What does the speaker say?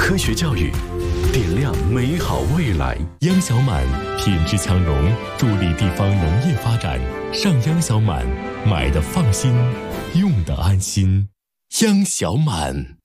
科学教育，点亮美好未来。 央小满品质强农，助力地方农业发展。上央小满，买的放心，用的安心。央小满。